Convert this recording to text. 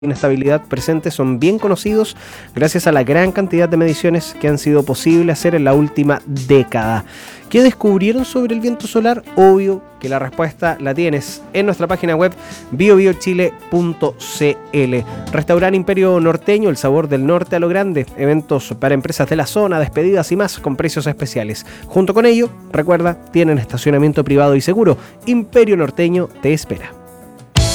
inestabilidad presente son bien conocidos gracias a la gran cantidad de mediciones que han sido posible hacer en la última década. ¿Qué descubrieron sobre el viento solar? Obvio que la respuesta la tienes en nuestra página web biobiochile.cl. Restaurante Imperio Norteño, el sabor del norte a lo grande. Eventos para empresas de la zona, despedidas y más con precios especiales. Junto con ello, recuerda, tienen estacionamiento privado y seguro. Imperio Norteño te espera.